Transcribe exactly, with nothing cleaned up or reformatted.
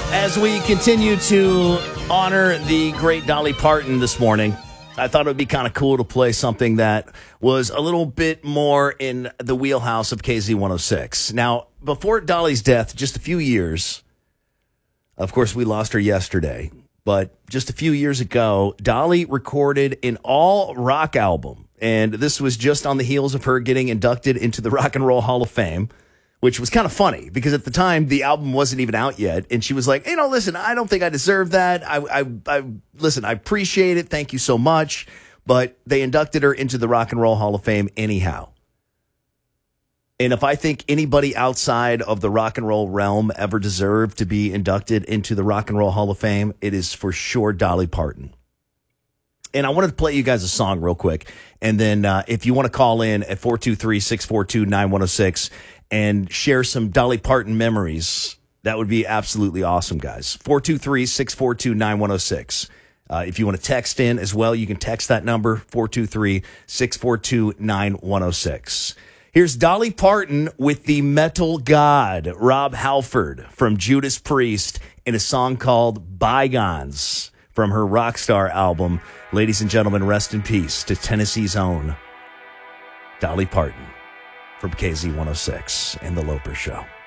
As we continue to honor the great Dolly Parton this morning, I thought it would be kind of cool to play something that was a little bit more in the wheelhouse of K Z one oh six. Now, before Dolly's death, just a few years, of course, we lost her yesterday, but just a few years ago, Dolly recorded an all-rock album, and this was just on the heels of her getting inducted into the Rock and Roll Hall of Fame, which was kind of funny because at the time the album wasn't even out yet. And she was like, you know, listen, I don't think I deserve that. I, I, I listen, I appreciate it. Thank you so much. But they inducted her into the Rock and Roll Hall of Fame anyhow. And if I think anybody outside of the rock and roll realm ever deserved to be inducted into the Rock and Roll Hall of Fame, it is for sure Dolly Parton. And I wanted to play you guys a song real quick. And then uh, if you want to call in at four two three, six four two, nine one oh six and share some Dolly Parton memories, that would be absolutely awesome, guys. four two three, six four two, nine one oh six. Uh, if you want to text in as well, you can text that number, four two three, six four two, nine one oh six. Here's Dolly Parton with the metal god, Rob Halford, from Judas Priest, in a song called Bygones from her Rockstar album. Ladies and gentlemen, rest in peace to Tennessee's own Dolly Parton from K Z one oh six and The Loper Show.